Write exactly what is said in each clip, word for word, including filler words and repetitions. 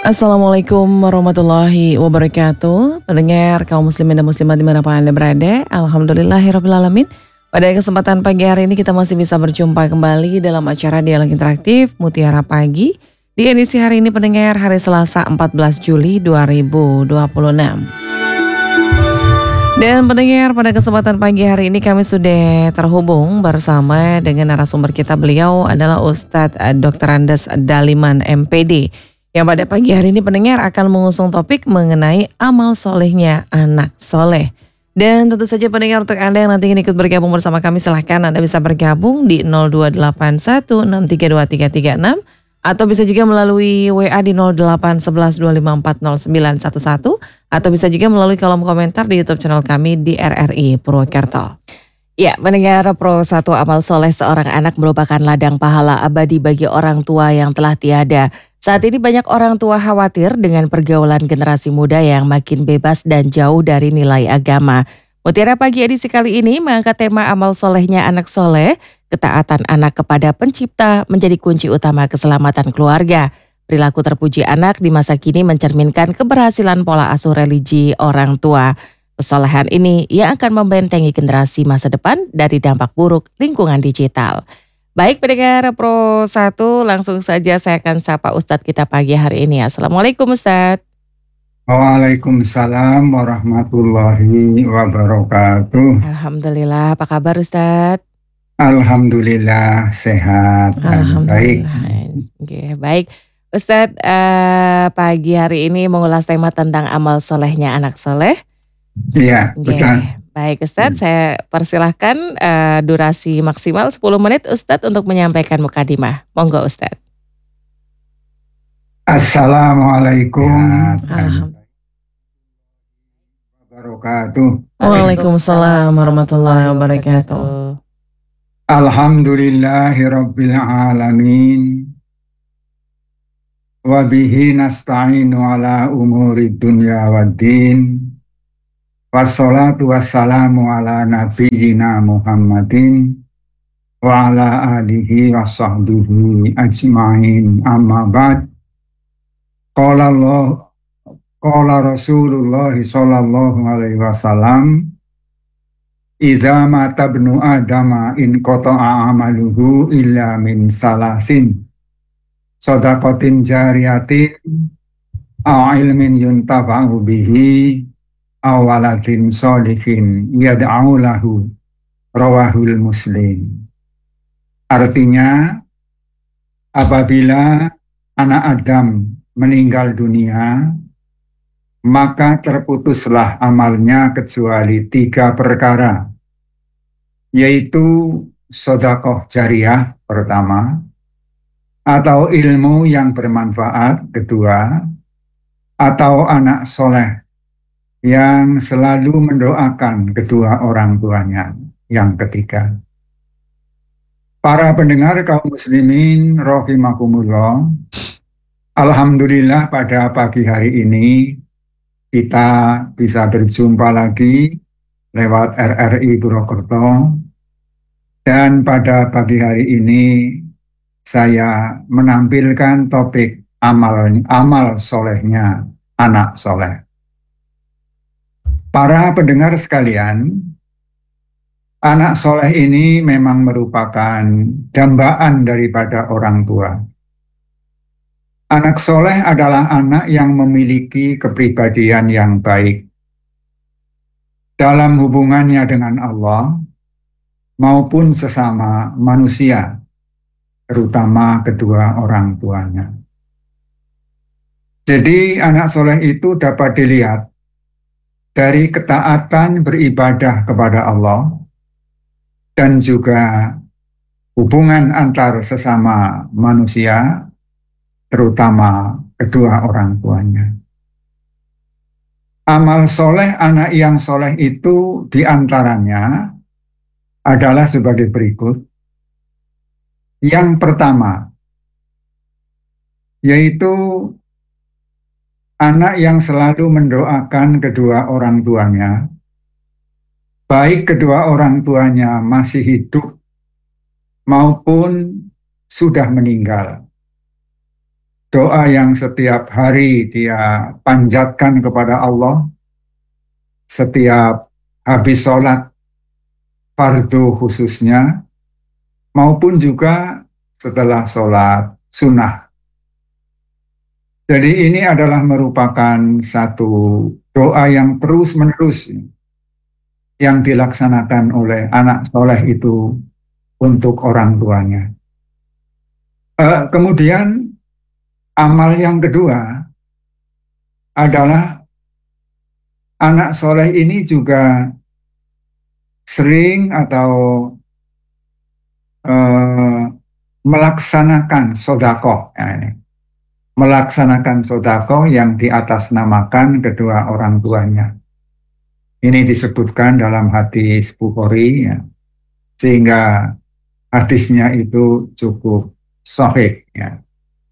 Assalamualaikum warahmatullahi wabarakatuh. Pendengar kaum muslimin dan muslimat dimanapun Anda berada, alhamdulillahirrabbilalamin. Pada kesempatan pagi hari ini kita masih bisa berjumpa kembali dalam acara Dialog Interaktif Mutiara Pagi. Di edisi hari ini pendengar hari Selasa empat belas Juli dua ribu dua puluh enam. Dan pendengar, pada kesempatan pagi hari ini kami sudah terhubung bersama dengan narasumber kita. Beliau adalah Ustadz doktor Andes Daliman M P D, yang pada pagi hari ini pendengar akan mengusung topik mengenai amal solehnya anak soleh. Dan tentu saja pendengar, untuk Anda yang nanti ingin ikut bergabung bersama kami, silahkan Anda bisa bergabung di nol dua delapan satu enam tiga dua tiga tiga enam atau bisa juga melalui W A di nol delapan satu satu dua lima empat nol sembilan satu satu atau bisa juga melalui kolom komentar di YouTube channel kami di R R I Purwokerto. Ya, pendengar, Pro satu amal soleh seorang anak merupakan ladang pahala abadi bagi orang tua yang telah tiada. Saat ini banyak orang tua khawatir dengan pergaulan generasi muda yang makin bebas dan jauh dari nilai agama. Mutiara Pagi edisi kali ini mengangkat tema amal solehnya anak soleh, ketaatan anak kepada pencipta menjadi kunci utama keselamatan keluarga. Perilaku terpuji anak di masa kini mencerminkan keberhasilan pola asuh religi orang tua. Kesolehan ini yang akan membentengi generasi masa depan dari dampak buruk lingkungan digital. Baik pendengar Pro satu, langsung saja saya akan sapa Ustadz kita pagi hari ini. Assalamualaikum Ustadz. Waalaikumsalam warahmatullahi wabarakatuh. Alhamdulillah, apa kabar Ustadz? Alhamdulillah sehat dan baik. Oke, baik. Ustadz, eh, pagi hari ini mengulas tema tentang amal solehnya anak soleh. Iya, Oke, betul. baik Ustadz, saya persilahkan uh, durasi maksimal sepuluh menit Ustadz untuk menyampaikan mukadimah. Monggo Ustadz. Assalamualaikum warahmatullahi wabarakatuh. Waalaikumsalam warahmatullahi wabarakatuh. Alhamdulillahirabbil alamin. Wa bihi nasta'inu ala umuri dunya waddin. Wassalatu wassalamu ala nabiyyina Muhammadin wa ala alihi wa sahbihi ajma'in, amma ba'd. Qala Allah, qala Rasulullah sallallahu alaihi wasallam, idza mata ibnu adama in qata'a amaluhu illa min salasin, shadaqatin jariyatin aw ilmin yuntafa'u bihi awaladin sholihin yad'au lahu, rawahul Muslim. Artinya, apabila anak Adam meninggal dunia, maka terputuslah amalnya kecuali tiga perkara, yaitu sedekah jariyah pertama, atau ilmu yang bermanfaat kedua, atau anak soleh yang selalu mendoakan kedua orang tuanya yang ketiga. Para pendengar kaum muslimin rahimakumullah, alhamdulillah pada pagi hari ini kita bisa berjumpa lagi lewat R R I Purwokerto, dan pada pagi hari ini saya menampilkan topik amal amal solehnya anak soleh. Para pendengar sekalian, anak soleh ini memang merupakan dambaan daripada orang tua. Anak soleh adalah anak yang memiliki kepribadian yang baik dalam hubungannya dengan Allah maupun sesama manusia, terutama kedua orang tuanya. Jadi anak soleh itu dapat dilihat dari ketaatan beribadah kepada Allah dan juga hubungan antar sesama manusia, terutama kedua orang tuanya. Amal soleh anak yang soleh itu diantaranya adalah sebagai berikut. Yang pertama, yaitu anak yang selalu mendoakan kedua orang tuanya, baik kedua orang tuanya masih hidup maupun sudah meninggal. doa yang setiap hari dia panjatkan kepada Allah, setiap habis sholat fardu khususnya, maupun juga setelah sholat sunnah. Jadi ini adalah merupakan satu doa yang terus-menerus yang dilaksanakan oleh anak soleh itu untuk orang tuanya. Uh, kemudian amal yang kedua adalah anak soleh ini juga sering atau uh, melaksanakan sodakoh, ya ini. melaksanakan sodakoh yang diatasnamakan kedua orang tuanya. Ini disebutkan dalam hadis Bukhari, ya, sehingga hadisnya itu cukup sahih. Ya.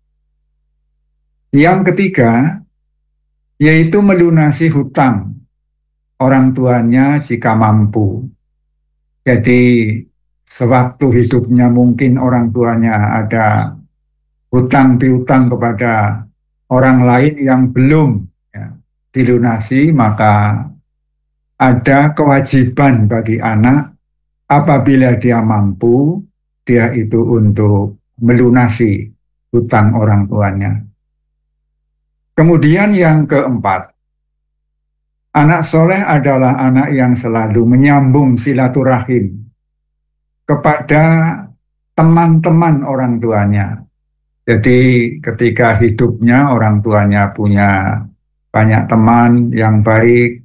Yang ketiga, yaitu melunasi hutang orang tuanya jika mampu. Jadi sewaktu hidupnya mungkin orang tuanya ada hutang piutang kepada orang lain yang belum ya, dilunasi, maka ada kewajiban bagi anak apabila dia mampu, dia itu untuk melunasi hutang orang tuanya. Kemudian yang keempat, anak soleh adalah anak yang selalu menyambung silaturahim kepada teman-teman orang tuanya. Jadi ketika hidupnya orang tuanya punya banyak teman yang baik,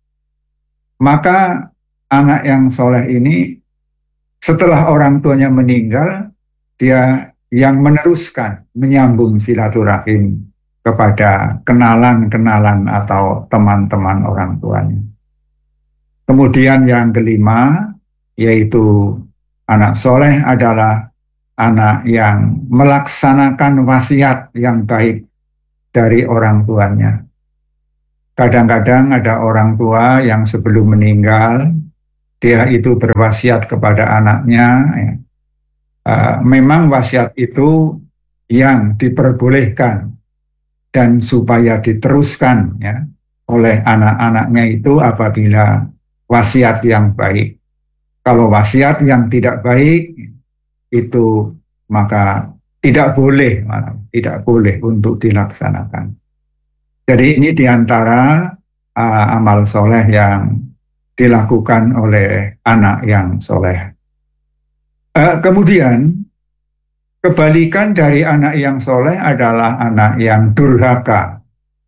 maka anak yang soleh ini setelah orang tuanya meninggal, dia yang meneruskan, menyambung silaturahim kepada kenalan-kenalan atau teman-teman orang tuanya. Kemudian yang kelima, yaitu anak soleh adalah anak yang melaksanakan wasiat yang baik dari orang tuanya. Kadang-kadang ada orang tua yang sebelum meninggal, dia itu berwasiat kepada anaknya. Ya. Uh, memang wasiat itu yang diperbolehkan dan supaya diteruskan ya, oleh anak-anaknya itu apabila wasiat yang baik. Kalau wasiat yang tidak baik, itu maka tidak boleh, tidak boleh untuk dilaksanakan. Jadi ini diantara uh, amal soleh yang dilakukan oleh anak yang soleh. Uh, kemudian kebalikan dari anak yang soleh adalah anak yang durhaka,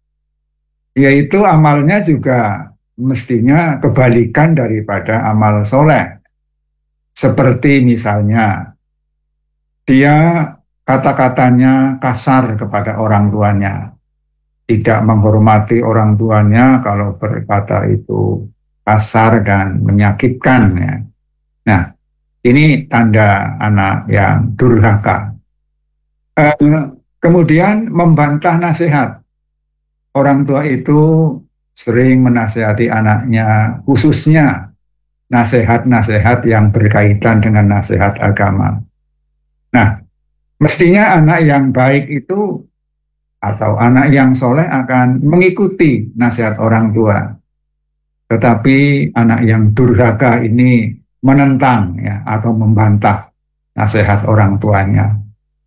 yaitu amalnya juga mestinya kebalikan daripada amal soleh. Seperti misalnya dia kata-katanya kasar kepada orang tuanya, tidak menghormati orang tuanya kalau berkata itu kasar dan menyakitkan. Ya. Nah, ini tanda anak yang durhaka. Eh, kemudian membantah nasihat. Orang tua itu sering menasihati anaknya, khususnya nasihat-nasihat yang berkaitan dengan nasihat agama. Nah, mestinya anak yang baik itu atau anak yang soleh akan mengikuti nasihat orang tua. Tetapi anak yang durhaka ini menentang ya, atau membantah nasihat orang tuanya.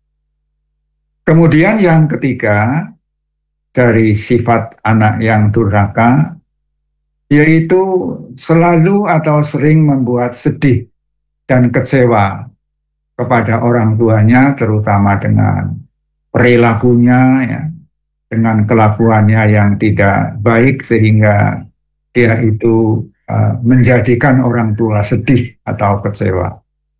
Kemudian yang ketiga dari sifat anak yang durhaka, yaitu selalu atau sering membuat sedih dan kecewa kepada orang tuanya, terutama dengan perilakunya, ya, dengan kelakuannya yang tidak baik, sehingga dia itu uh, menjadikan orang tua sedih atau kecewa.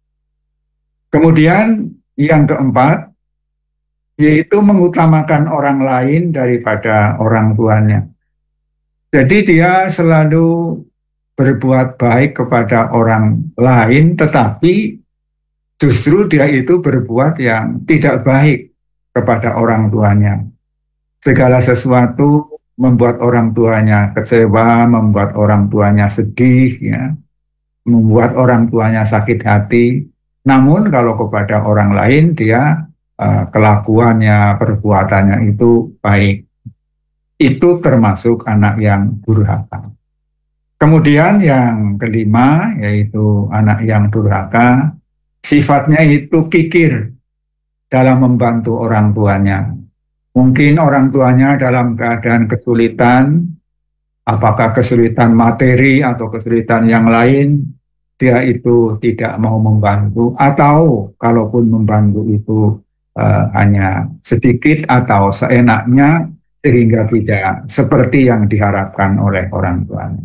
Kemudian yang keempat, yaitu mengutamakan orang lain daripada orang tuanya. Jadi dia selalu berbuat baik kepada orang lain, tetapi justru dia itu berbuat yang tidak baik kepada orang tuanya. Segala sesuatu membuat orang tuanya kecewa, membuat orang tuanya sedih, ya, membuat orang tuanya sakit hati. Namun kalau kepada orang lain dia uh, kelakuannya, perbuatannya itu baik. Itu termasuk anak yang durhaka. Kemudian yang kelima, yaitu anak yang durhaka, sifatnya itu kikir dalam membantu orang tuanya. Mungkin orang tuanya dalam keadaan kesulitan, apakah kesulitan materi atau kesulitan yang lain, dia itu tidak mau membantu, atau kalaupun membantu itu uh, hanya sedikit atau seenaknya, sehingga tidak seperti yang diharapkan oleh orang tuanya.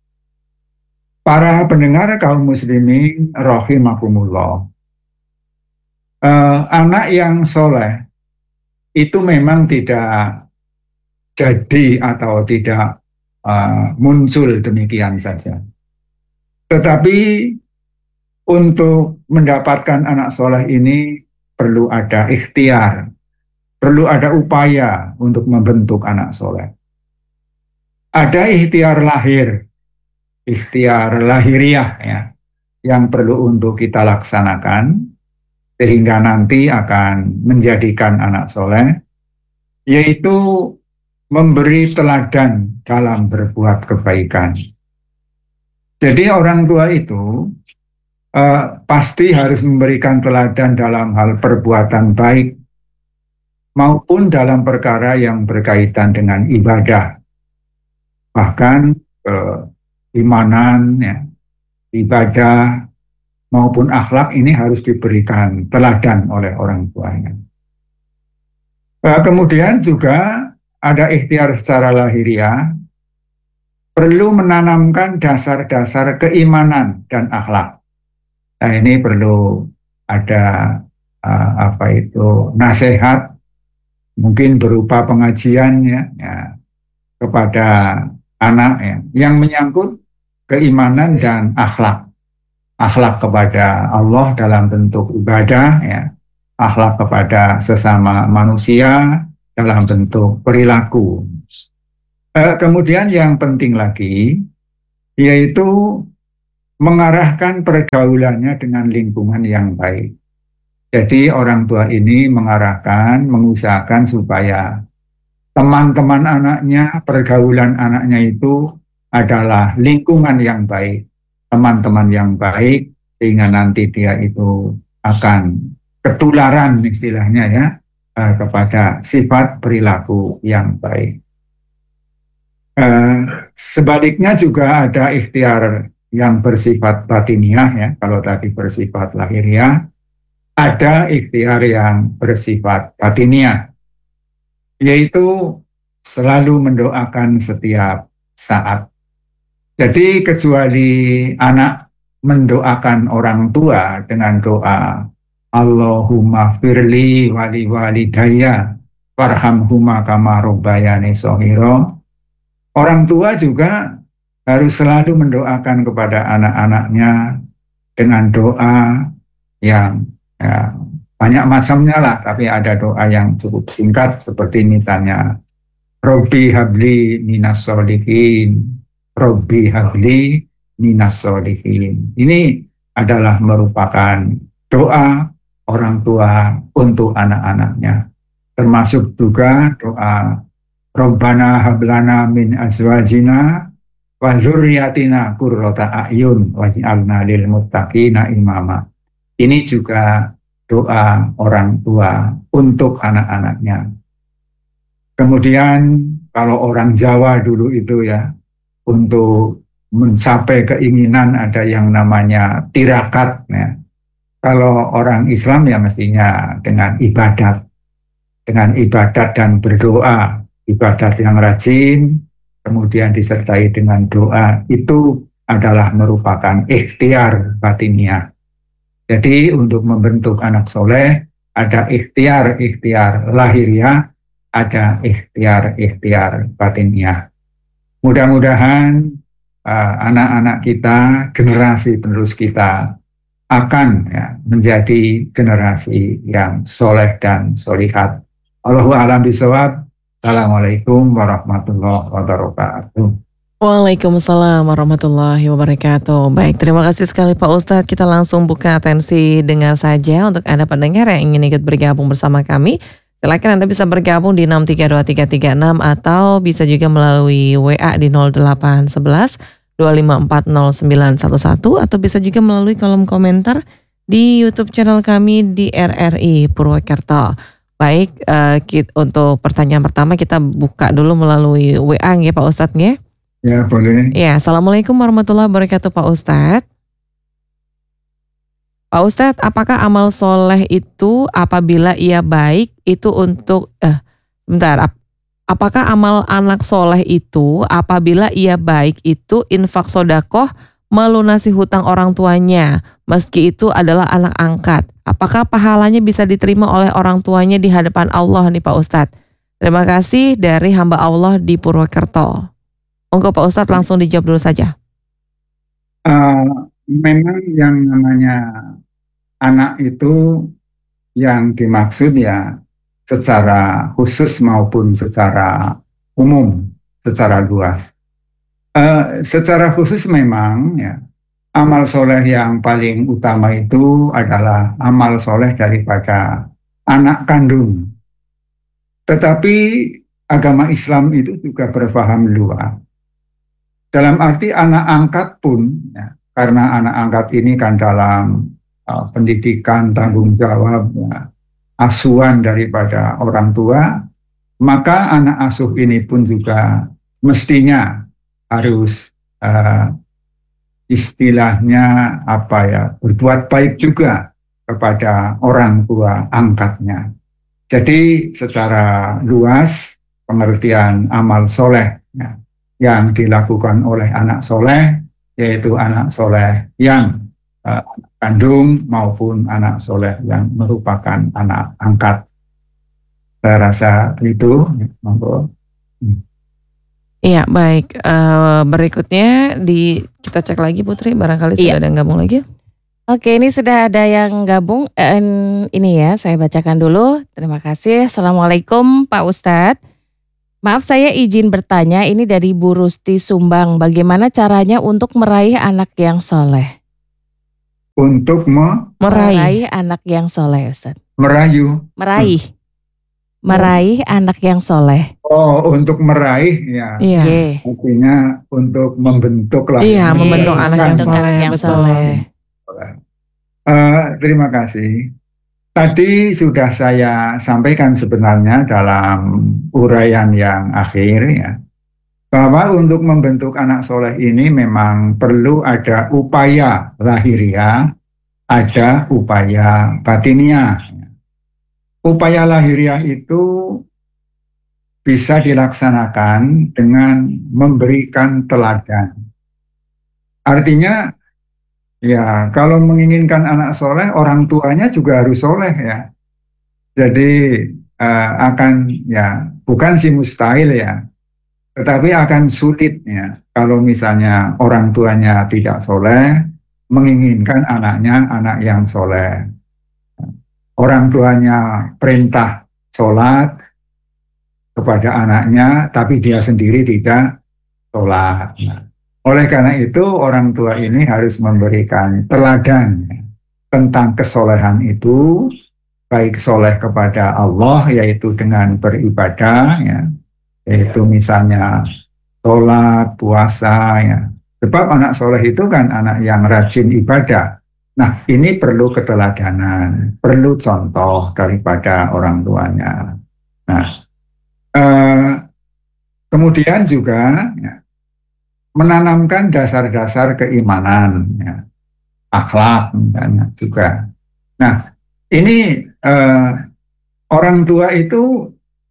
Para pendengar kaum muslimin rahimakumullah, uh, anak yang soleh itu memang tidak jadi atau tidak uh, muncul demikian saja. Tetapi untuk mendapatkan anak soleh ini perlu ada ikhtiar, perlu ada upaya untuk membentuk anak soleh. Ada ikhtiar lahir, ikhtiar lahiriah ya, yang perlu untuk kita laksanakan sehingga nanti akan menjadikan anak soleh, yaitu memberi teladan dalam berbuat kebaikan. Jadi orang tua itu uh, pasti harus memberikan teladan dalam hal perbuatan baik maupun dalam perkara yang berkaitan dengan ibadah. Bahkan keimanan, ya, ibadah maupun akhlak ini harus diberikan teladan oleh orang tuanya. Uh, kemudian juga ada ikhtiar secara lahiriah, perlu menanamkan dasar-dasar keimanan dan akhlak. Nah, ini perlu ada uh, apa itu nasihat, mungkin berupa pengajian ya, ya kepada anak ya, yang menyangkut keimanan dan akhlak. Akhlak kepada Allah dalam bentuk ibadah ya, akhlak kepada sesama manusia dalam bentuk perilaku. Eh, kemudian yang penting lagi, yaitu mengarahkan pergaulannya dengan lingkungan yang baik. Jadi orang tua ini mengarahkan, mengusahakan supaya teman-teman anaknya, pergaulan anaknya itu adalah lingkungan yang baik, teman-teman yang baik, sehingga nanti dia itu akan ketularan istilahnya ya, eh, kepada sifat perilaku yang baik. Eh, sebaliknya juga ada ikhtiar yang bersifat batiniah ya, kalau tadi bersifat lahiriah, ada ikhtiar yang bersifat batiniah, yaitu selalu mendoakan setiap saat. Jadi kecuali anak mendoakan orang tua dengan doa Allahumma firli wali walidayya warhamhuma kama rabbayani shaghira, orang tua juga harus selalu mendoakan kepada anak-anaknya dengan doa yang ya, banyak macamnya lah, tapi ada doa yang cukup singkat seperti misalnya Robbi habli minas sholihin, Robbi habli minas sholihin. Ini adalah merupakan doa orang tua untuk anak-anaknya, termasuk juga doa Rabbana hablana min azwajina wa dzurriyyatina qurrata a'yun waj'alna lil muttaqina imama. Ini juga doa orang tua untuk anak-anaknya. Kemudian kalau orang Jawa dulu itu ya, untuk mencapai keinginan ada yang namanya tirakat ya. Kalau orang Islam ya mestinya dengan ibadat, dengan ibadat dan berdoa. Ibadat yang rajin, kemudian disertai dengan doa, itu adalah merupakan ikhtiar batiniah. Jadi untuk membentuk anak soleh, ada ikhtiar-ikhtiar lahiriah, ada ikhtiar-ikhtiar batiniah. Mudah-mudahan uh, anak-anak kita, generasi penerus kita, akan ya, menjadi generasi yang soleh dan solihat. Allahu a'lam bishawab. Assalamualaikum warahmatullahi wabarakatuh. Waalaikumsalam warahmatullahi wabarakatuh. Baik, terima kasih sekali Pak Ustadz. Kita langsung buka atensi dengar saja untuk Anda pendengar yang ingin ikut bergabung bersama kami. Silakan Anda bisa bergabung di enam tiga dua tiga tiga enam atau bisa juga melalui W A di nol delapan satu satu dua lima empat nol sembilan satu satu atau bisa juga melalui kolom komentar di YouTube channel kami di R R I Purwokerto. Baik, uh, kita, untuk pertanyaan pertama kita buka dulu melalui W A ya Pak Ustadz ya. Ya, boleh. Ya, Assalamualaikum warahmatullahi wabarakatuh Pak Ustadz. Pak Ustadz, apakah amal soleh itu apabila ia baik itu untuk, eh, bentar, ap, apakah amal anak soleh itu apabila ia baik itu infak sodakoh melunasi hutang orang tuanya, meski itu adalah anak angkat. Apakah pahalanya bisa diterima oleh orang tuanya di hadapan Allah nih Pak Ustadz? Terima kasih dari hamba Allah di Purwokerto. Monggo Pak Ustadz langsung dijawab dulu saja. Uh, memang yang namanya anak itu yang dimaksud ya secara khusus maupun secara umum, secara luas. Uh, secara khusus memang ya amal soleh yang paling utama itu adalah amal soleh daripada anak kandung. Tetapi agama Islam itu juga berpaham luas. Dalam arti anak angkat pun, ya, karena anak angkat ini kan dalam uh, pendidikan, tanggung jawab, ya, asuhan daripada orang tua, maka anak asuh ini pun juga mestinya harus uh, istilahnya apa ya, berbuat baik juga kepada orang tua angkatnya. Jadi secara luas pengertian amal soleh, ya, yang dilakukan oleh anak soleh, yaitu anak soleh yang uh, kandung maupun anak soleh yang merupakan anak angkat. Saya rasa itu. Iya, baik. Uh, berikutnya di kita cek lagi Putri, barangkali sudah Iya. ada yang gabung lagi. Oke, ini sudah ada yang gabung. Eh, ini ya, saya bacakan dulu. Terima kasih. Assalamualaikum Pak Ustadz. Maaf saya izin bertanya, ini dari Bu Rusti Sumbang. Bagaimana caranya untuk meraih anak yang soleh? Untuk me Meraih. Meraih anak yang soleh, Ustadz. merayu. Meraih. Meraih anak yang soleh. Oh, untuk meraih ya. Iya. Oke. Artinya untuk membentuk lah. Iya, ya. membentuk Oke, anak yang membentuk soleh, anak yang betul. soleh. Uh, terima kasih. Tadi sudah saya sampaikan sebenarnya dalam uraian yang akhir ya, bahwa untuk membentuk anak soleh ini memang perlu ada upaya lahiriah, ada upaya batiniah. Upaya lahiriah itu bisa dilaksanakan dengan memberikan teladan. Artinya, ya, kalau menginginkan anak soleh, orang tuanya juga harus soleh ya. Jadi uh, akan ya bukan sih mustahil ya, tetapi akan sulit ya kalau misalnya orang tuanya tidak soleh, menginginkan anaknya anak yang soleh. Orang tuanya perintah sholat kepada anaknya, tapi dia sendiri tidak sholat. Nah, oleh karena itu orang tua ini harus memberikan teladan tentang kesolehan itu, baik soleh kepada Allah yaitu dengan beribadah, ya, yaitu misalnya sholat, puasa, ya. Sebab anak soleh itu kan anak yang rajin ibadah. Nah, ini perlu keteladanan, perlu contoh daripada orang tuanya. Nah, eh, kemudian juga ya, menanamkan dasar-dasar keimanan, ya, akhlak misalnya juga. Nah, ini eh, orang tua itu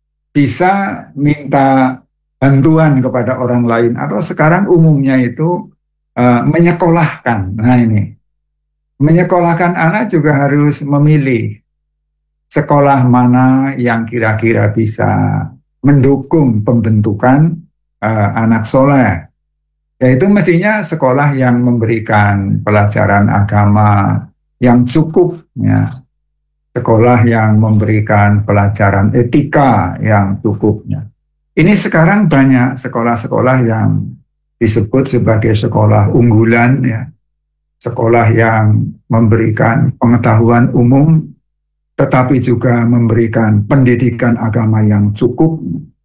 bisa minta bantuan kepada orang lain atau sekarang umumnya itu eh, menyekolahkan. Nah ini, menyekolahkan anak juga harus memilih sekolah mana yang kira-kira bisa mendukung pembentukan uh, anak soleh. Yaitu mestinya sekolah yang memberikan pelajaran agama yang cukup, ya. Sekolah yang memberikan pelajaran etika yang cukupnya. Ini sekarang banyak sekolah-sekolah yang disebut sebagai sekolah unggulan, ya, sekolah yang memberikan pengetahuan umum, tetapi juga memberikan pendidikan agama yang cukup,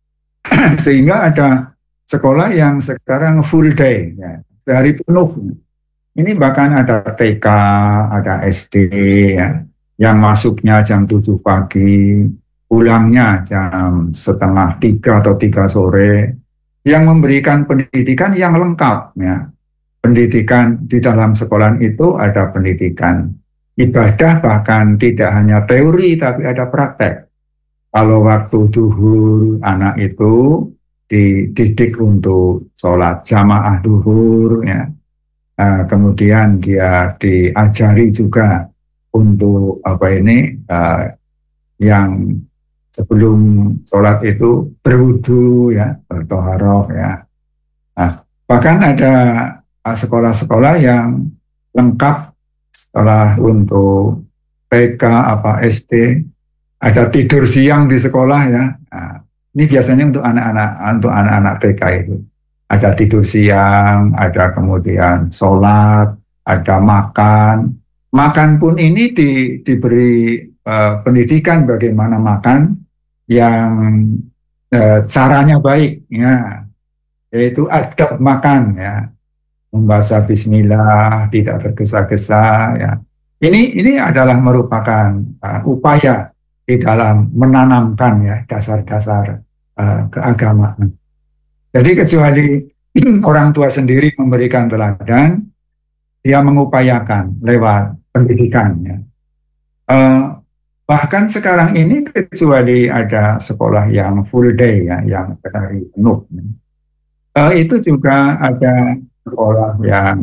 sehingga ada sekolah yang sekarang full day, ya, sehari penuh. Ini bahkan ada T K, ada S D, ya, yang masuknya jam tujuh pagi, pulangnya jam setengah tiga atau tiga sore, yang memberikan pendidikan yang lengkap, ya. Pendidikan di dalam sekolah itu ada pendidikan ibadah, bahkan tidak hanya teori tapi ada praktek. Kalau waktu duhur anak itu dididik untuk sholat jamaah duhur, ya. Uh, kemudian dia diajari juga untuk apa ini uh, yang sebelum sholat itu berwudu, ya, bertoharoh, ya. Nah, bahkan ada uh, sekolah-sekolah yang lengkap, sekolah untuk T K apa S D, ada tidur siang di sekolah, ya. Nah, ini biasanya untuk anak-anak untuk anak-anak T K itu. Ada tidur siang, ada kemudian sholat, ada makan. Makan pun ini di, diberi uh, pendidikan bagaimana makan yang uh, caranya baik, ya, yaitu adab makan, ya, membaca Bismillah, tidak tergesa-gesa, ya. Ini ini adalah merupakan uh, upaya di dalam menanamkan, ya, dasar-dasar uh, keagamaan. Jadi kecuali orang tua sendiri memberikan teladan, dia mengupayakan lewat pendidikannya. Uh, bahkan sekarang ini kecuali ada sekolah yang full day, ya, yang sehari penuh, uh, itu juga ada sekolah yang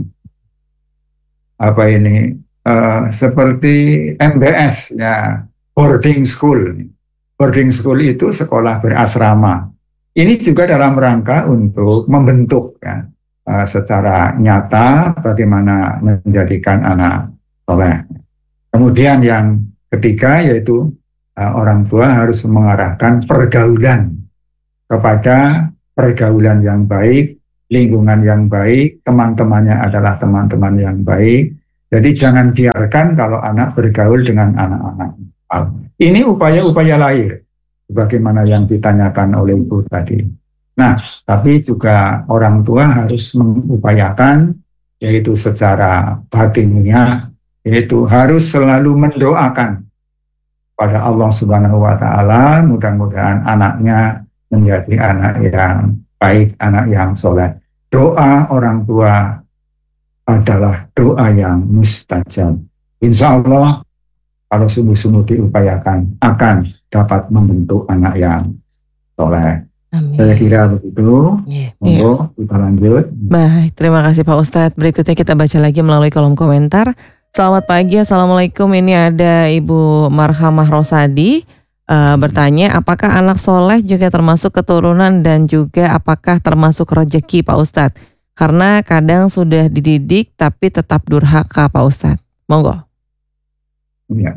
apa ini uh, seperti M B S, ya, boarding school. Boarding school itu sekolah berasrama. Ini juga dalam rangka untuk membentuk, ya, uh, secara nyata bagaimana menjadikan anak soleh. Kemudian yang ketiga yaitu uh, orang tua harus mengarahkan pergaulan kepada pergaulan yang baik, lingkungan yang baik, teman-temannya adalah teman-teman yang baik. Jadi jangan biarkan kalau anak bergaul dengan anak-anak. Ini upaya-upaya lahir, bagaimana yang ditanyakan oleh Ibu tadi. Nah, tapi juga orang tua harus mengupayakan, yaitu secara batiniah, yaitu harus selalu mendoakan pada Allah Subhanahu wa Ta'ala, mudah-mudahan anaknya menjadi anak yang baik, anak yang soleh. Doa orang tua adalah doa yang mustajab. Insya Allah kalau sungguh-sungguh diupayakan akan dapat membentuk anak yang soleh. Amin. Saya kira begitu. Yeah. Monggo, yeah. Kita lanjut. Baik, terima kasih Pak Ustadz. Berikutnya kita baca lagi melalui kolom komentar. Selamat pagi, Assalamualaikum. Ini ada Ibu Marhamah Rosadi uh, bertanya, apakah anak soleh juga termasuk keturunan dan juga apakah termasuk rezeki Pak Ustadz? Karena kadang sudah dididik tapi tetap durhaka Pak Ustadz. Monggo. Ya.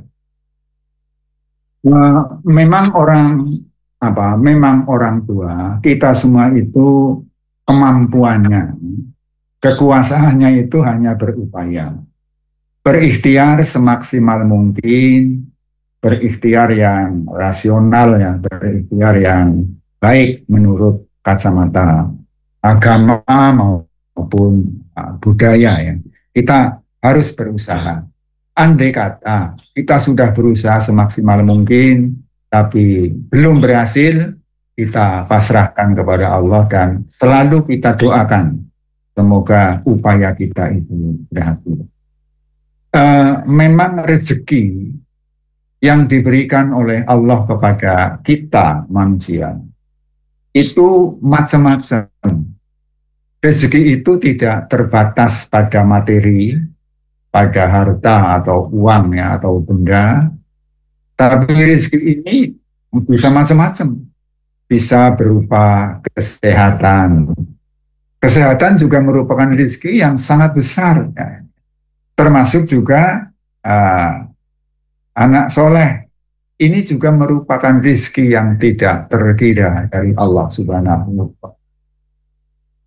Nah, memang orang apa? Memang orang tua kita semua itu kemampuannya, kekuasaannya itu hanya berupaya, berikhtiar semaksimal mungkin, berikhtiar yang rasional, ya, berikhtiar yang baik menurut kacamata agama maupun uh, budaya, ya. Kita harus berusaha. Andai kata kita sudah berusaha semaksimal mungkin, tapi belum berhasil, kita pasrahkan kepada Allah dan selalu kita doakan semoga upaya kita itu berhasil. Uh, memang rezeki yang diberikan oleh Allah kepada kita manusia itu macam-macam. Rezeki itu tidak terbatas pada materi, pada harta atau uang, ya, atau benda, tapi rezeki ini bisa macam-macam, bisa berupa kesehatan. Kesehatan juga merupakan rezeki yang sangat besar, ya. Termasuk juga uh, anak soleh. Ini juga merupakan rezeki yang tidak terkira dari Allah Subhanahu wa Ta'ala.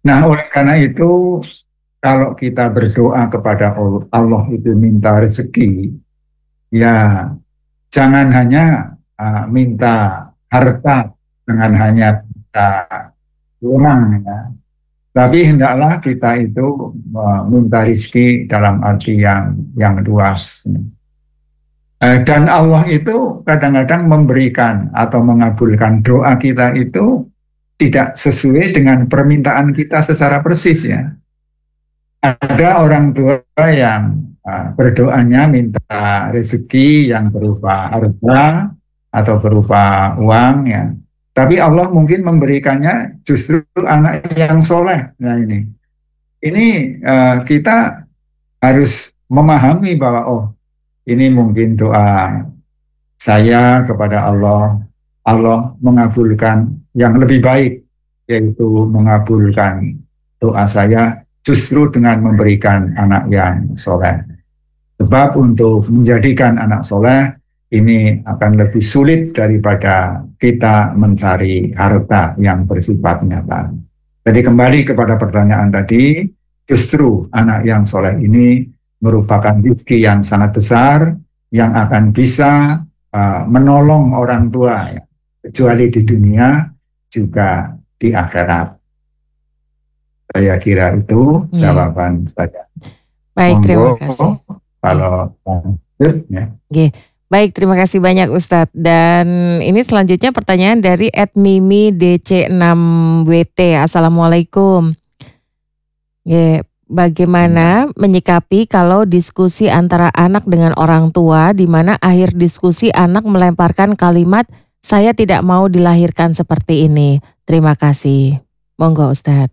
Nah, oleh karena itu, kalau kita berdoa kepada Allah itu minta rezeki, ya jangan hanya uh, minta harta, jangan hanya minta uang, ya. Tapi hendaklah kita itu uh, minta rezeki dalam arti yang yang luas. Uh, dan Allah itu kadang-kadang memberikan atau mengabulkan doa kita itu tidak sesuai dengan permintaan kita secara persis, ya. Ada orang tua yang uh, berdoanya minta rezeki yang berupa harta atau berupa uang, ya. Tapi Allah mungkin memberikannya justru anak yang soleh. Nah ini, ini uh, kita harus memahami bahwa oh ini mungkin doa saya kepada Allah, Allah mengabulkan yang lebih baik, yaitu mengabulkan doa saya justru dengan memberikan anak yang soleh. Sebab untuk menjadikan anak soleh ini akan lebih sulit daripada kita mencari harta yang bersifat nyata. Jadi kembali kepada pertanyaan tadi, justru anak yang soleh ini merupakan rezeki yang sangat besar yang akan bisa uh, menolong orang tua, ya, kecuali di dunia juga di akhirat. Saya kira itu jawaban hmm. saya. Baik, terima kasih. Kalau lanjut, ya. Oke. Baik, terima kasih banyak Ustadz. Dan ini selanjutnya pertanyaan dari et mimi d c enam w t. Assalamualaikum. Ya, bagaimana menyikapi kalau diskusi antara anak dengan orang tua, di mana akhir diskusi anak melemparkan kalimat, saya tidak mau dilahirkan seperti ini. Terima kasih. Monggo Ustadz.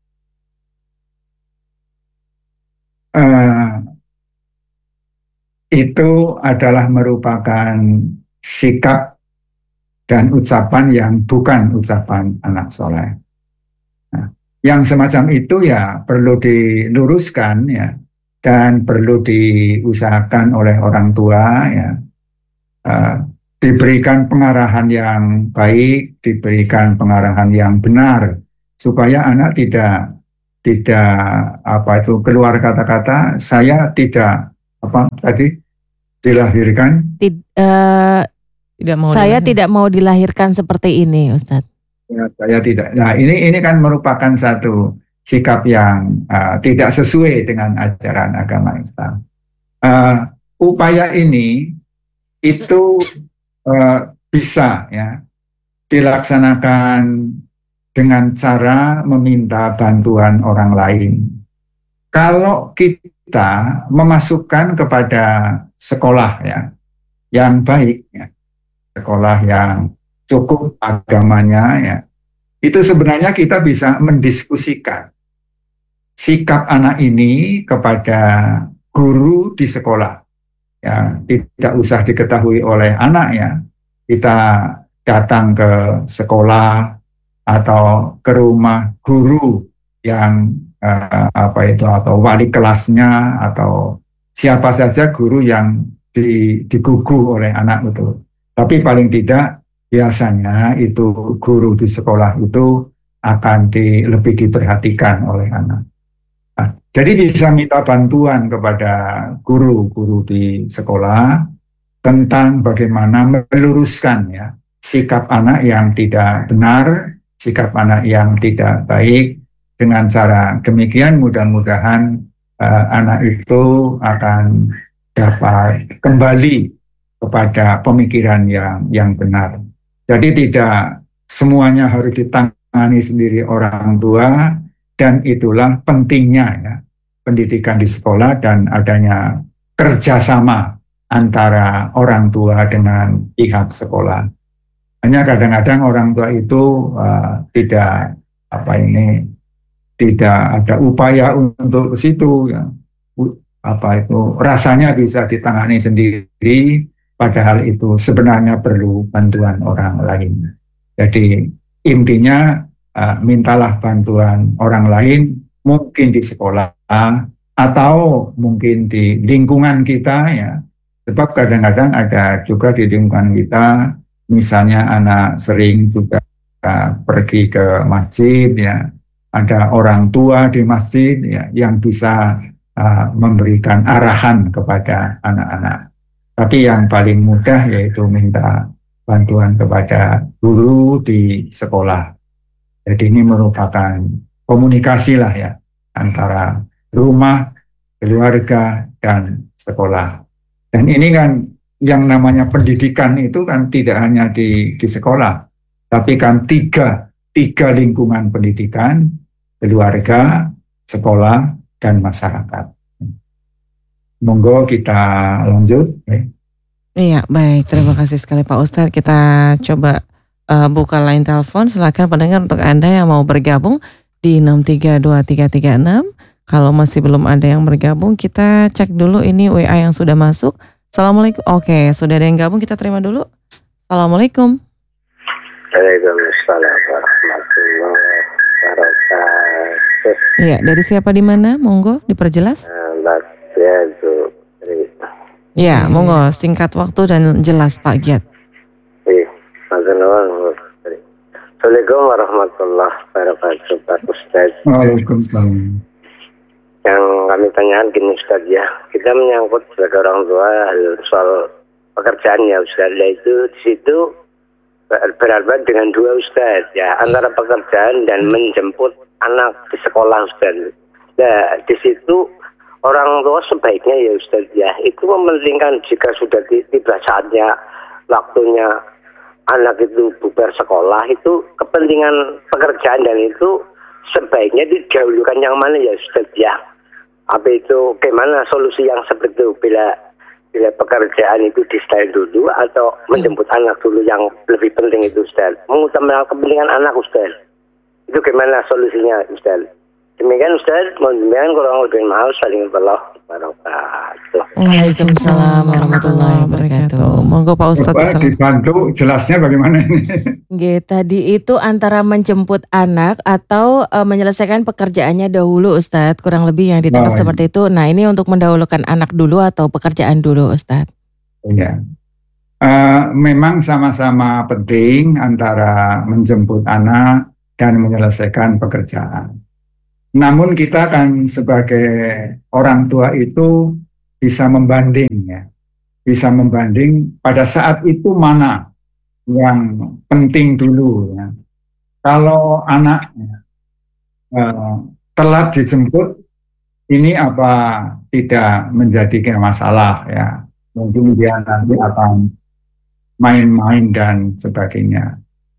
Uh, itu adalah merupakan sikap dan ucapan yang bukan ucapan anak soleh. Nah, yang semacam itu ya perlu diluruskan, ya, dan perlu diusahakan oleh orang tua, ya, uh, diberikan pengarahan yang baik, diberikan pengarahan yang benar supaya anak tidak tidak apa itu keluar kata-kata saya tidak apa tadi dilahirkan. Tid, uh, tidak mau saya dilahirkan. tidak mau dilahirkan seperti ini, Ustadz. Ya, saya tidak. Nah ini ini kan merupakan satu sikap yang uh, tidak sesuai dengan ajaran agama Islam. Uh, upaya ini itu uh, bisa, ya, dilaksanakan dengan cara meminta bantuan orang lain. Kalau kita memasukkan kepada sekolah, ya, yang baik, ya, sekolah yang cukup agamanya, ya, itu sebenarnya kita bisa mendiskusikan sikap anak ini kepada guru di sekolah. Ya, tidak usah diketahui oleh anak, ya. Kita datang ke sekolah atau ke rumah guru yang uh, apa itu atau wali kelasnya atau siapa saja guru yang di, digugu oleh anak itu. Tapi paling tidak biasanya itu guru di sekolah itu akan di, lebih diperhatikan oleh anak. Nah, jadi bisa minta bantuan kepada guru-guru di sekolah tentang bagaimana meluruskan, ya, sikap anak yang tidak benar, sikap anak yang tidak baik. Dengan cara demikian mudah-mudahan uh, anak itu akan dapat kembali kepada pemikiran yang yang benar. Jadi tidak semuanya harus ditangani sendiri orang tua, dan itulah pentingnya, ya, pendidikan di sekolah dan adanya kerjasama antara orang tua dengan pihak sekolah. Hanya kadang-kadang orang tua itu uh, tidak apa ini tidak ada upaya untuk ke situ, ya. Apa itu rasanya bisa ditangani sendiri, padahal itu sebenarnya perlu bantuan orang lain. Jadi intinya uh, mintalah bantuan orang lain, mungkin di sekolah atau mungkin di lingkungan kita, ya. Sebab kadang-kadang ada juga di lingkungan kita. Misalnya anak sering juga uh, pergi ke masjid, ya, ada orang tua di masjid ya, yang bisa uh, memberikan arahan kepada anak-anak. Tapi yang paling mudah yaitu minta bantuan kepada guru di sekolah. Jadi ini merupakan komunikasi lah ya antara rumah, keluarga, dan sekolah. Dan ini kan yang namanya pendidikan itu kan tidak hanya di, di sekolah, tapi kan tiga, tiga lingkungan pendidikan, keluarga, sekolah, dan masyarakat. Monggo kita lanjut. Iya, baik. Terima kasih sekali Pak Ustadz. Kita coba uh, buka line telepon. Silakan pendengar untuk Anda yang mau bergabung di enam tiga dua tiga tiga enam. Kalau masih belum ada yang bergabung, kita cek dulu ini W A yang sudah masuk. Assalamualaikum. Oke, sudah ada yang gabung, kita terima dulu. Assalamualaikum. Waalaikumsalam warahmatullahi wabarakatuh. Iya, dari siapa di mana? Monggo diperjelas. Mbak Giatu. Ya, monggo singkat waktu dan jelas Pak Giat. Iya, Assalamualaikum warahmatullahi wabarakatuh Pak Ustaz. Waalaikumsalam. Yang kami tanyakan gini Ustaz ya, kita menyangkut sebagai orang tua soal pekerjaan ya Ustaz. Itu di situ berhadapan dengan dua Ustaz ya, antara pekerjaan dan menjemput anak di sekolah Ustaz. Nah di situ orang tua sebaiknya ya Ustaz ya, itu mementingkan jika sudah tiba saatnya waktunya anak itu bubar sekolah, itu kepentingan pekerjaan dan itu sebaiknya didahulukan yang mana ya Ustaz ya. Apa itu gimana solusi yang seperti itu, bila bila pekerjaan itu di style dulu atau menjemput hmm. anak dulu yang lebih penting itu Ustaz, mengutamakan kepentingan anak Ustaz, itu gimana solusinya Ustaz? Demikian Ustaz, mohon demikian kurang lebih maaf, saling berlah wabarakatuh. Waalaikumsalam warahmatullahi wabarakatuh. Monggo Pak Ustadz Coba dibantu jelasnya bagaimana ini. Oke, tadi itu antara menjemput anak atau uh, menyelesaikan pekerjaannya dahulu Ustadz, kurang lebih yang ditangkap Oh, seperti itu. Nah ini untuk mendahulukan anak dulu atau pekerjaan dulu Ustadz? Iya. Uh, memang sama-sama penting antara menjemput anak dan menyelesaikan pekerjaan. Namun kita kan sebagai orang tua itu bisa membanding ya, bisa membanding pada saat itu mana yang penting dulu ya. Kalau anak eh, telat dijemput, ini apa tidak menjadi masalah ya, mungkin dia nanti akan main-main dan sebagainya.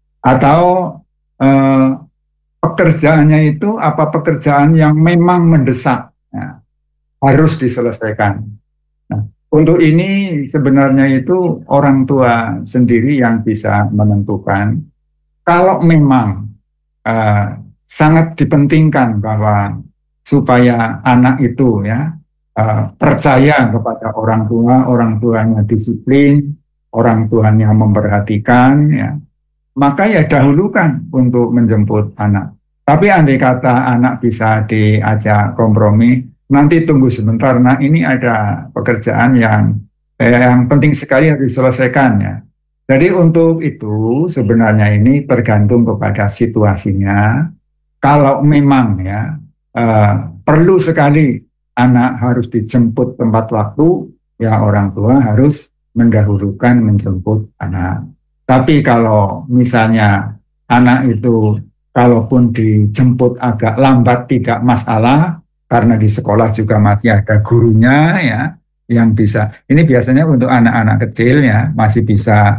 Atau eh, pekerjaannya itu apa pekerjaan yang memang mendesak ya, harus diselesaikan. Nah, untuk ini sebenarnya itu orang tua sendiri yang bisa menentukan. Kalau memang uh, sangat dipentingkan bahwa supaya anak itu ya uh, percaya kepada orang tua, orang tuanya disiplin, orang tuanya memperhatikan ya, maka ya dahulukan untuk menjemput anak. Tapi andai kata anak bisa diajak kompromi, nanti tunggu sebentar, nah ini ada pekerjaan yang eh, yang penting sekali harus diselesaikan ya. Jadi untuk itu sebenarnya ini tergantung kepada situasinya. Kalau memang ya eh, perlu sekali anak harus dijemput tempat waktu, ya orang tua harus mendahulukan menjemput anak. Tapi kalau misalnya anak itu kalaupun dijemput agak lambat tidak masalah, karena di sekolah juga masih ada gurunya ya yang bisa. Ini biasanya untuk anak-anak kecil ya masih bisa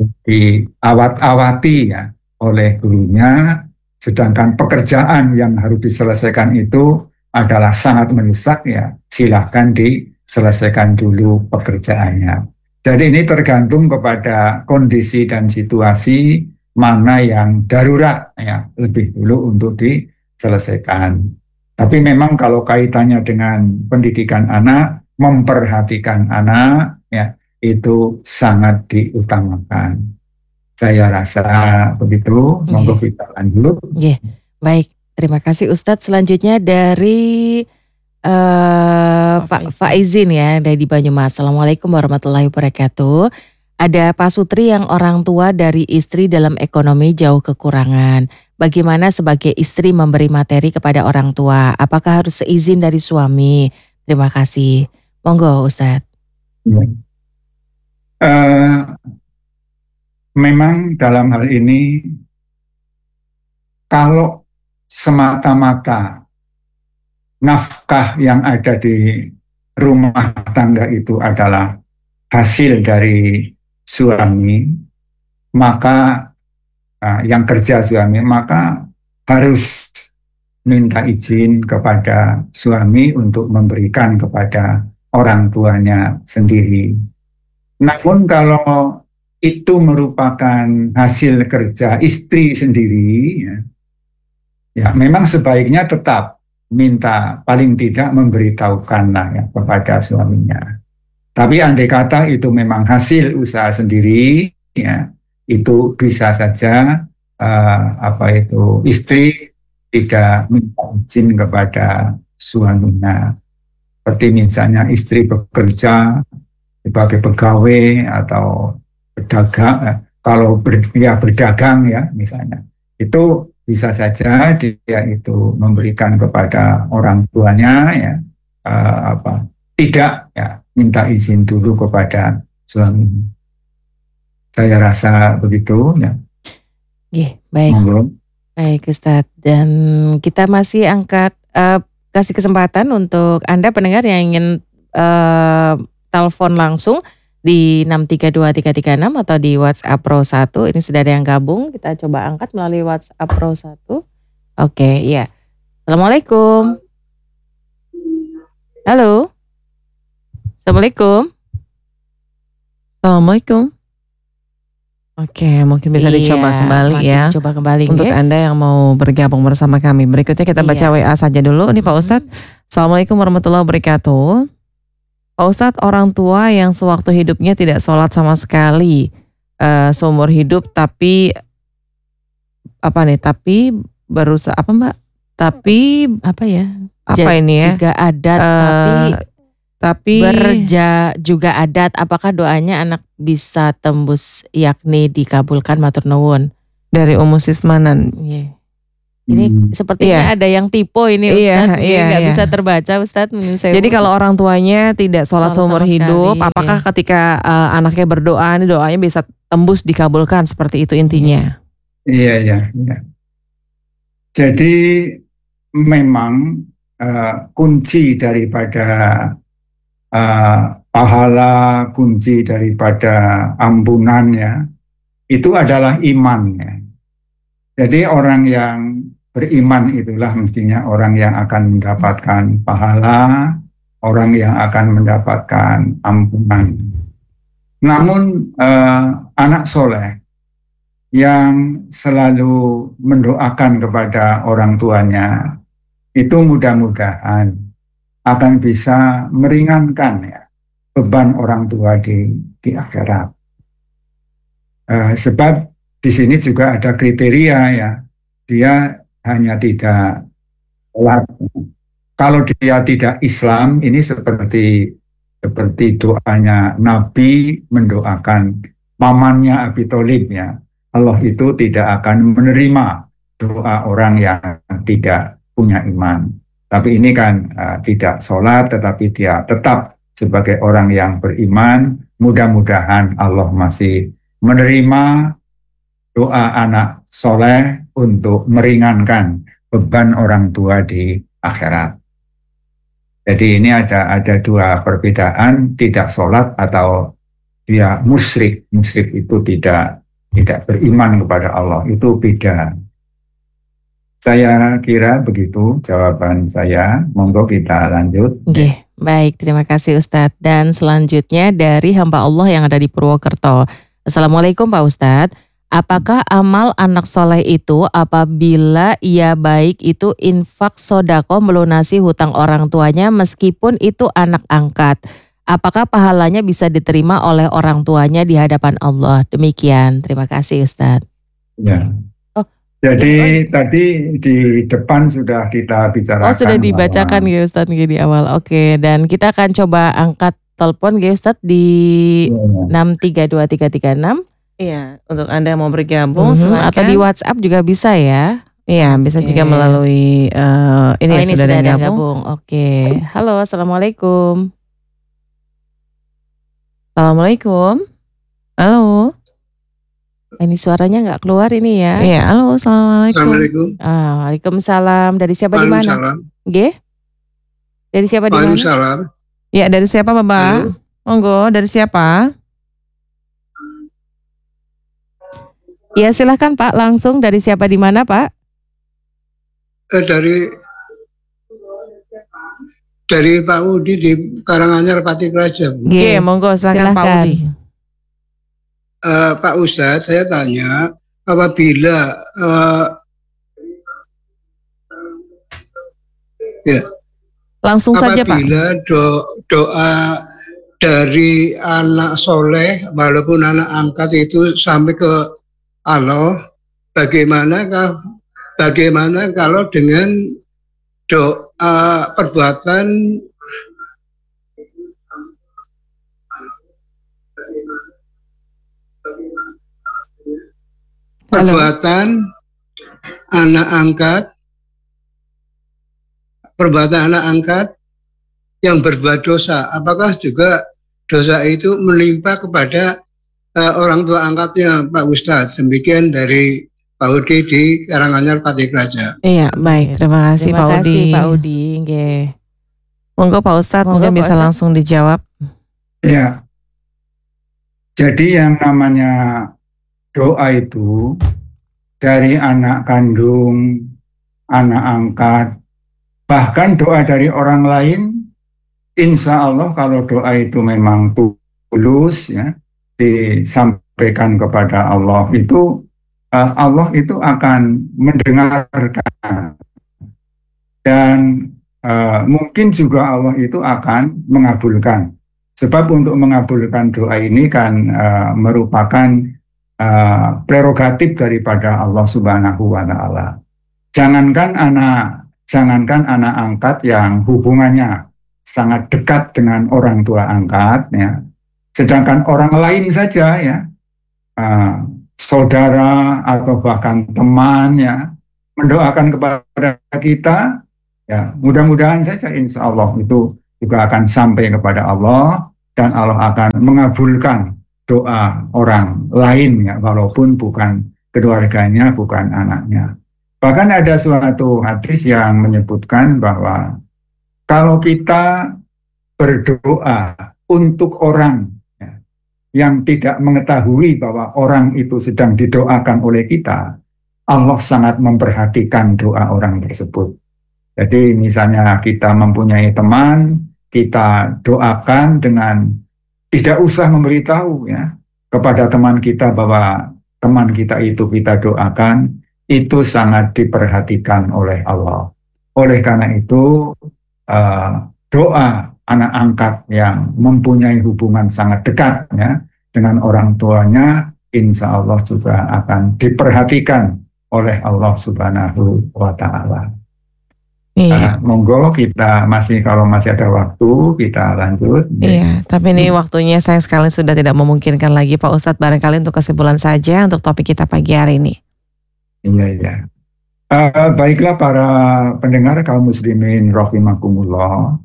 diawat-awati ya oleh gurunya. Sedangkan pekerjaan yang harus diselesaikan itu adalah sangat mendesak ya, silahkan diselesaikan dulu pekerjaannya. Jadi ini tergantung kepada kondisi dan situasi mana yang darurat ya lebih dulu untuk diselesaikan. Tapi memang kalau kaitannya dengan pendidikan anak, memperhatikan anak ya itu sangat diutamakan. Saya rasa begitu. Monggo kita lanjut. Yeah. Baik, terima kasih Ustadz. Selanjutnya dari Uh, Pak Faizin ya dari Banyumas. Assalamualaikum warahmatullahi wabarakatuh. Ada Pak Sutri yang orang tua dari istri dalam ekonomi jauh kekurangan. bagaimana sebagai istri memberi materi kepada orang tua? Apakah harus seizin dari suami? Terima kasih. Monggo Ustadz. Ya. Uh, memang dalam hal ini, kalau semata-mata nafkah yang ada di rumah tangga itu adalah hasil dari suami, maka uh, yang kerja suami, maka harus minta izin kepada suami untuk memberikan kepada orang tuanya sendiri. Namun kalau itu merupakan hasil kerja istri sendiri, ya, ya memang sebaiknya tetap minta, paling tidak memberitahukanlah ya kepada suaminya. Tapi andai kata itu memang hasil usaha sendiri, ya itu bisa saja uh, apa itu istri tidak minta izin kepada suaminya. Seperti misalnya istri bekerja sebagai pegawai atau berdagang, kalau ber, ya berdagang ya misalnya, itu bisa saja dia itu memberikan kepada orang tuanya ya uh, apa tidak ya minta izin dulu kepada suami. Saya rasa begitu ya. Yeah, baik, Monggo. baik Ustadz. Dan kita masih angkat uh, kasih kesempatan untuk Anda pendengar yang ingin uh, telepon langsung di enam tiga dua tiga tiga enam atau di WhatsApp Pro satu. Ini sudah ada yang gabung, kita coba angkat melalui WhatsApp Pro satu. Oke, ya. Assalamualaikum. Halo. Assalamualaikum. Assalamualaikum. Oke, mungkin bisa Iya, dicoba kembali masih ya. dicoba kembali Untuk ya. Anda yang mau bergabung bersama kami. Berikutnya kita baca Iya. W A saja dulu. Ini Pak Ustadz. Assalamualaikum warahmatullahi wabarakatuh. Pak Ustadz, orang tua yang sewaktu hidupnya tidak sholat sama sekali uh, seumur hidup, tapi apa nih? Tapi berusaha apa Mbak? Tapi Apa ya? apa Ja- ini ya? Juga adat, Eh, tapi Tapi berja juga adat. Apakah doanya anak bisa tembus yakni dikabulkan matur nuwun? dari Ummu Sismanan. Iya. Ini Hmm. sepertinya Iya. ada yang tipe ini Iya, Ustadz. Ini iya, nggak iya. bisa terbaca Ustadz. menurut saya. Jadi kalau orang tuanya tidak sholat Sholat seumur sama hidup, sekali, apakah iya. ketika uh, anaknya berdoa, ini doanya bisa tembus dikabulkan, seperti itu intinya? Iya, iya, iya. Jadi memang uh, kunci daripada uh, pahala, kunci daripada ampunan ya, itu adalah iman ya. Jadi orang yang beriman itulah mestinya orang yang akan mendapatkan pahala, orang yang akan mendapatkan ampunan. Namun eh, anak soleh yang selalu mendoakan kepada orang tuanya, itu mudah-mudahan akan bisa meringankan ya beban orang tua di, di akhirat. Eh, sebab di sini juga ada kriteria ya, dia hanya tidak sholat. Kalau dia tidak Islam, ini seperti seperti doanya Nabi mendoakan pamannya Abi Tholib ya. Allah itu tidak akan menerima doa orang yang tidak punya iman. Tapi ini kan uh, tidak sholat, tetapi dia tetap sebagai orang yang beriman. Mudah-mudahan Allah masih menerima doa anak soleh untuk meringankan beban orang tua di akhirat. Jadi ini ada ada dua perbedaan, tidak sholat atau dia musyrik. Musyrik itu tidak tidak beriman kepada Allah, itu beda. Saya kira begitu jawaban saya. Monggo kita lanjut. Oke, baik, terima kasih Ustadz. Dan selanjutnya dari hamba Allah yang ada di Purwokerto. Assalamualaikum Pak Ustadz. Apakah amal anak soleh itu apabila ia baik itu infak sodako melunasi hutang orang tuanya meskipun itu anak angkat? Apakah pahalanya bisa diterima oleh orang tuanya di hadapan Allah? Demikian, terima kasih Ustadz. Ya. Oh, Jadi tadi di depan sudah kita bicarakan. Oh sudah dibacakan bahwa, ya Ustadz di awal. Oke, dan kita akan coba angkat telepon ya Ustadz di ya, enam tiga dua tiga tiga enam Iya, untuk Anda mau bergabung Mhm, silakan. atau di WhatsApp juga bisa ya. Iya, bisa Oke. juga melalui eh, ini Oh ya, ini sudah ada sudah yang ada gabung. gabung. Oke. Halo, assalamualaikum. Assalamualaikum. Halo. Ini suaranya nggak keluar ini ya. Iya, halo, assalamualaikum. Assalamualaikum. Ah, Waalaikumsalam. Dari siapa di mana? Waalaikumsalam. Nggih? Dari siapa di mana? Waalaikumsalam. Ya, dari siapa Bapak? Halo. Monggo, dari siapa? Ya silahkan Pak, langsung dari siapa di mana Pak? Eh, dari dari Pak Udi di Karanganyar Pati Raja. Bu. Oke, monggo silakan, Pak silakan. Udi. Eh, Pak Ustadz, saya tanya, apabila eh, ya, Langsung saja Pak. apabila do, doa dari anak soleh, walaupun anak angkat itu sampai ke Allah, bagaimana bagaimana kalau dengan doa perbuatan perbuatan anak angkat, perbuatan anak angkat yang berbuat dosa, apakah juga dosa itu menimpa kepada uh, orang tua angkatnya Pak Ustadz? Demikian dari Pak Udi di Karanganyar Pati Raja. Iya, baik. Terima kasih Terima Pak kasih Udi. Pak Udi. Nggih. Monggo Pak Ustadz, Monggo, mungkin Pak bisa Ustadz. langsung dijawab. Ya, jadi yang namanya doa itu dari anak kandung, anak angkat, bahkan doa dari orang lain, insya Allah kalau doa itu memang tulus, ya, disampaikan kepada Allah itu, uh, Allah itu akan mendengarkan dan uh, mungkin juga Allah itu akan mengabulkan. Sebab untuk mengabulkan doa ini kan uh, merupakan uh, prerogatif daripada Allah Subhanahu wa Ta'ala. Jangankan anak, jangankan anak angkat yang hubungannya sangat dekat dengan orang tua angkat, ya. Sedangkan orang lain saja, ya, uh, saudara atau bahkan teman, ya, mendoakan kepada kita, ya, mudah-mudahan saja insya Allah itu juga akan sampai kepada Allah dan Allah akan mengabulkan doa orang lain, ya, walaupun bukan keluarganya, bukan anaknya. Bahkan ada suatu hadis yang menyebutkan bahwa kalau kita berdoa untuk orang, ya, yang tidak mengetahui bahwa orang itu sedang didoakan oleh kita, Allah sangat memperhatikan doa orang tersebut. Jadi misalnya kita mempunyai teman, kita doakan dengan tidak usah memberitahu, ya, kepada teman kita bahwa teman kita itu kita doakan, itu sangat diperhatikan oleh Allah. Oleh karena itu uh, doa anak angkat yang mempunyai hubungan sangat dekat, ya, dengan orang tuanya, insya Allah juga akan diperhatikan oleh Allah Subhanahu wa Ta'ala. Iya. Uh, monggo kita masih kalau masih ada waktu kita lanjut. Iya, tapi ini waktunya sayang sekali sudah tidak memungkinkan lagi Pak Ustadz. Barangkali untuk kesimpulan saja untuk topik kita pagi hari ini. Iya, iya. Uh, baiklah para pendengar kaum muslimin rahimakumullah.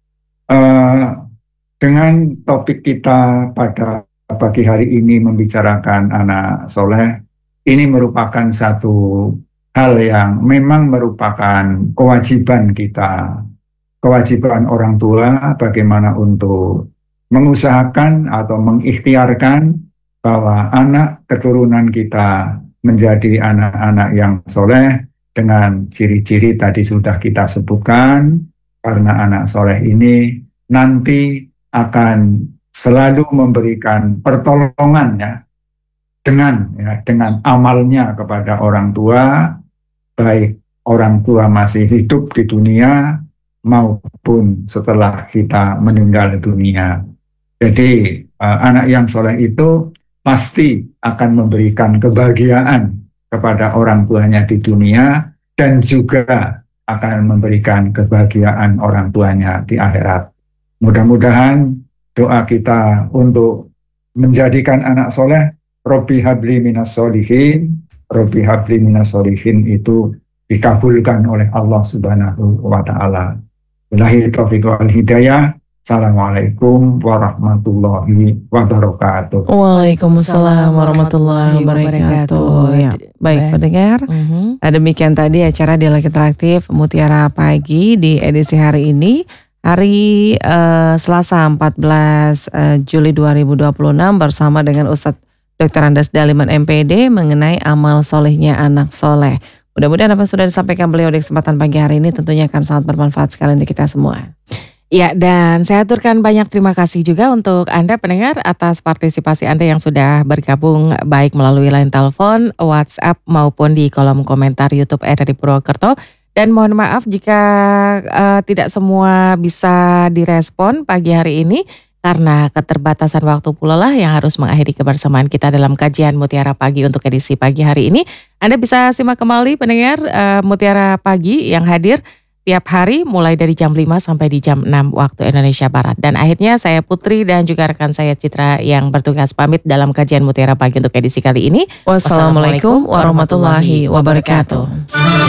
Uh, dengan topik kita pada pagi hari ini membicarakan anak soleh, ini merupakan satu hal yang memang merupakan kewajiban kita, kewajiban orang tua bagaimana untuk mengusahakan atau mengikhtiarkan bahwa anak keturunan kita menjadi anak-anak yang soleh dengan ciri-ciri tadi sudah kita sebutkan, karena anak soleh ini nanti akan selalu memberikan pertolongan, ya, dengan ya, dengan amalnya kepada orang tua, baik orang tua masih hidup di dunia maupun setelah kita meninggal dunia. Jadi uh, anak yang soleh itu pasti akan memberikan kebahagiaan kepada orang tuanya di dunia dan juga akan memberikan kebahagiaan orang tuanya di akhirat. Mudah-mudahan doa kita untuk menjadikan anak soleh Robbi habli minas solihin, Robbi habli minas solihin itu dikabulkan oleh Allah Subhanahu wa Ta'ala. Billahi taufiq wal hidayah. Assalamualaikum warahmatullahi wabarakatuh. Waalaikumsalam warahmatullahi wabarakatuh. Ya, baik pendengar, Mhm. demikian tadi acara Dialog Interaktif Mutiara Pagi di edisi hari ini. Hari eh, Selasa empat belas eh, Juli dua ribu dua puluh enam bersama dengan Ustadz doktor Andes Daliman M P D mengenai amal solehnya anak soleh. Mudah-mudahan apa yang sudah disampaikan beliau di kesempatan pagi hari ini tentunya akan sangat bermanfaat sekali untuk kita semua. Ya, dan saya aturkan banyak terima kasih juga untuk Anda pendengar atas partisipasi Anda yang sudah bergabung baik melalui line telepon, WhatsApp maupun di kolom komentar YouTube R R I Purwokerto. Dan mohon maaf jika uh, tidak semua bisa direspon pagi hari ini karena keterbatasan waktu pula lah yang harus mengakhiri kebersamaan kita dalam kajian Mutiara Pagi untuk edisi pagi hari ini. Anda bisa simak kembali pendengar uh, Mutiara Pagi yang hadir tiap hari mulai dari jam lima sampai di jam enam waktu Indonesia Barat. Dan akhirnya saya Putri dan juga rekan saya Citra yang bertugas pamit dalam kajian Mutiara Pagi untuk edisi kali ini. Wassalamualaikum warahmatullahi wabarakatuh.